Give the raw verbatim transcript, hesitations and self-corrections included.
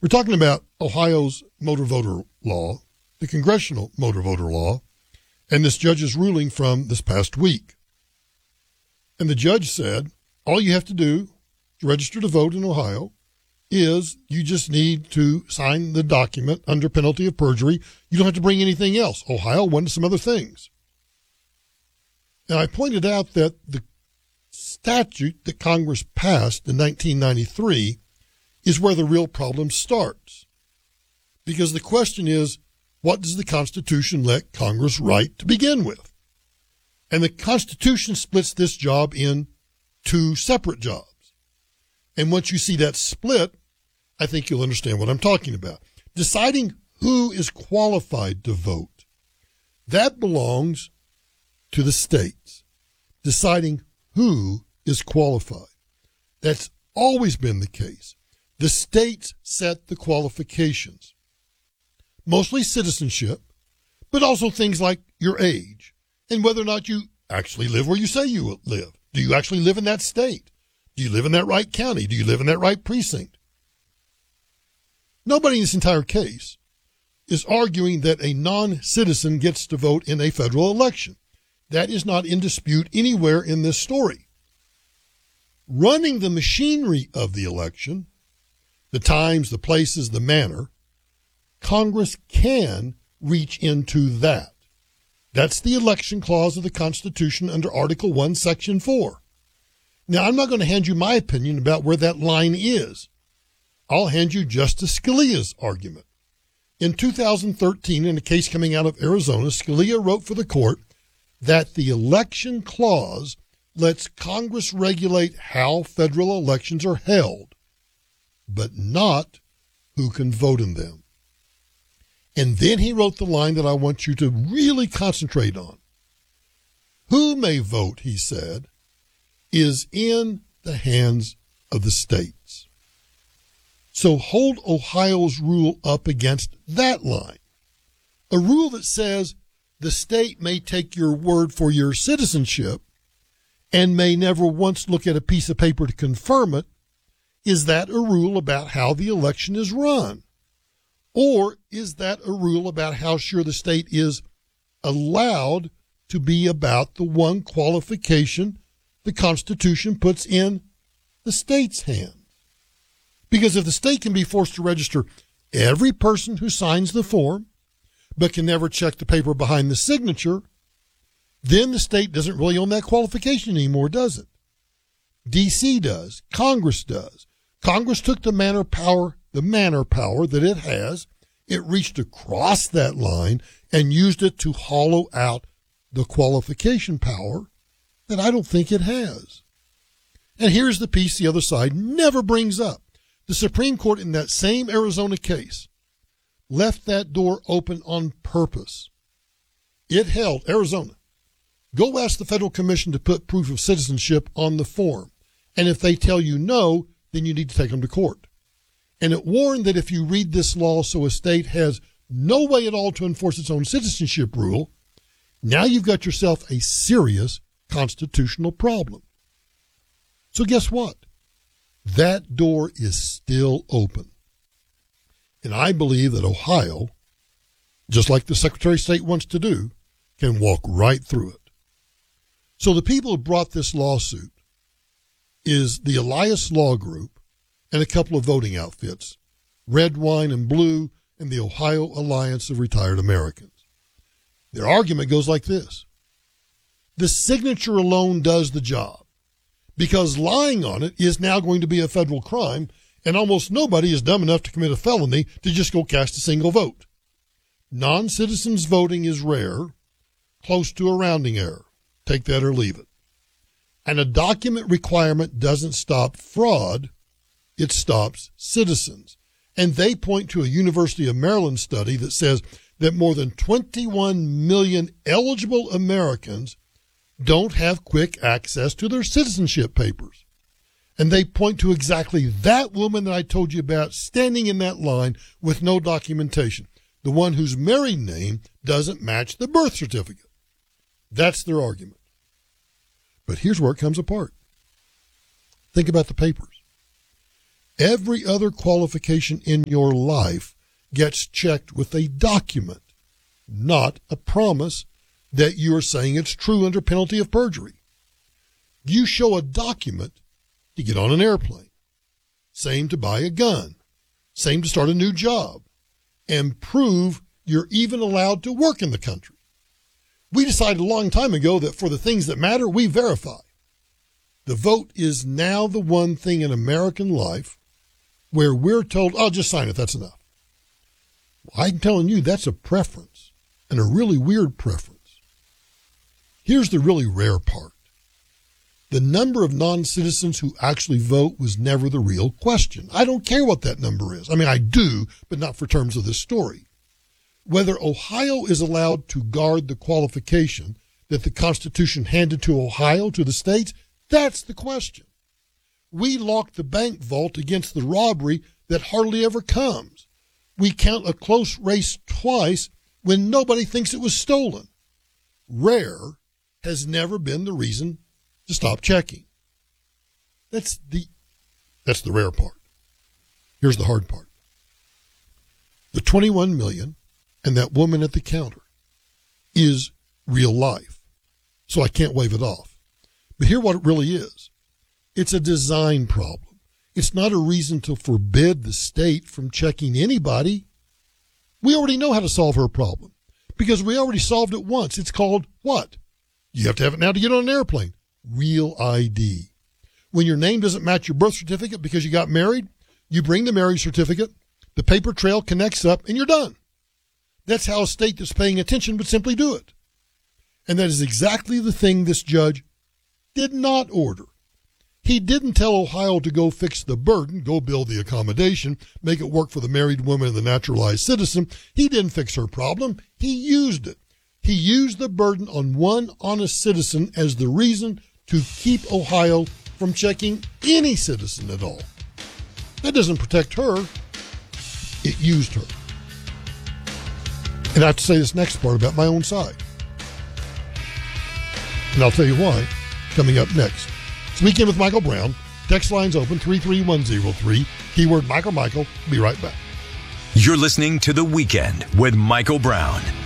We're talking about Ohio's motor voter law, the congressional motor voter law, and this judge's ruling from this past week. And the judge said, all you have to do to register to vote in Ohio is you just need to sign the document under penalty of perjury. You don't have to bring anything else. Ohio wanted some other things. And I pointed out that the statute that Congress passed in nineteen ninety-three is where the real problem starts. Because the question is, what does the Constitution let Congress write to begin with? And the Constitution splits this job in two separate jobs. And once you see that split, I think you'll understand what I'm talking about. Deciding who is qualified to vote, that belongs to the states. Deciding who is qualified. That's always been the case. The states set the qualifications. Mostly citizenship, but also things like your age and whether or not you actually live where you say you live. Do you actually live in that state? Do you live in that right county? Do you live in that right precinct? Nobody in this entire case is arguing that a non-citizen gets to vote in a federal election. That is not in dispute anywhere in this story. Running the machinery of the election, the times, the places, the manner, Congress can reach into that. That's the election clause of the Constitution under Article one, Section four. Now, I'm not going to hand you my opinion about where that line is. I'll hand you Justice Scalia's argument. In two thousand thirteen, in a case coming out of Arizona, Scalia wrote for the court that the election clause lets Congress regulate how federal elections are held, but not who can vote in them. And then he wrote the line that I want you to really concentrate on. Who may vote, he said, is in the hands of the states. So hold Ohio's rule up against that line. A rule that says the state may take your word for your citizenship and may never once look at a piece of paper to confirm it. Is that a rule about how the election is run? Or is that a rule about how sure the state is allowed to be about the one qualification the Constitution puts in the state's hands? Because if the state can be forced to register every person who signs the form, but can never check the paper behind the signature, then the state doesn't really own that qualification anymore, does it? D C does. Congress does. Congress took the manner power, the manner power that it has. It reached across that line and used it to hollow out the qualification power that I don't think it has. And here's the piece the other side never brings up. The Supreme Court in that same Arizona case left that door open on purpose. It held, Arizona, go ask the Federal Commission to put proof of citizenship on the form. And if they tell you no, then you need to take them to court. And it warned that if you read this law so a state has no way at all to enforce its own citizenship rule, now you've got yourself a serious constitutional problem. So guess what? That door is still open. And I believe that Ohio, just like the Secretary of State wants to do, can walk right through it. So the people who brought this lawsuit is the Elias Law Group and a couple of voting outfits, Red Wine and Blue and the Ohio Alliance of Retired Americans. Their argument goes like this. The signature alone does the job because lying on it is now going to be a federal crime, and almost nobody is dumb enough to commit a felony to just go cast a single vote. Non-citizens voting is rare, close to a rounding error. Take that or leave it. And a document requirement doesn't stop fraud, it stops citizens. And they point to a University of Maryland study that says that more than twenty-one million eligible Americans don't have quick access to their citizenship papers. And they point to exactly that woman that I told you about standing in that line with no documentation, the one whose married name doesn't match the birth certificate. That's their argument. But here's where it comes apart. Think about the papers. Every other qualification in your life gets checked with a document, not a promise that you're saying it's true under penalty of perjury. You show a document to get on an airplane. Same to buy a gun. Same to start a new job. And prove you're even allowed to work in the country. We decided a long time ago that for the things that matter, we verify. The vote is now the one thing in American life where we're told, oh, just sign it, that's enough. Well, I'm telling you, that's a preference, and a really weird preference. Here's the really rare part. The number of non-citizens who actually vote was never the real question. I don't care what that number is. I mean, I do, but not for terms of this story. Whether Ohio is allowed to guard the qualification that the Constitution handed to Ohio to the states, that's the question. We lock the bank vault against the robbery that hardly ever comes. We count a close race twice when nobody thinks it was stolen. Rare has never been the reason to stop checking. That's the, that's the rare part. Here's the hard part. The twenty-one million and that woman at the counter is real life. So I can't wave it off. But here's what it really is. It's a design problem. It's not a reason to forbid the state from checking anybody. We already know how to solve her problem because we already solved it once. It's called what? You have to have it now to get on an airplane. Real I D. When your name doesn't match your birth certificate because you got married, you bring the marriage certificate, the paper trail connects up, and you're done. That's how a state that's paying attention would simply do it. And that is exactly the thing this judge did not order. He didn't tell Ohio to go fix the burden, go build the accommodation, make it work for the married woman and the naturalized citizen. He didn't fix her problem. He used it. He used the burden on one honest citizen as the reason to keep Ohio from checking any citizen at all. That doesn't protect her. It used her. And I have to say this next part about my own side. And I'll tell you why coming up next. It's Weekend with Michael Brown. Text lines open three three one zero three. Keyword Michael Michael. Be right back. You're listening to The Weekend with Michael Brown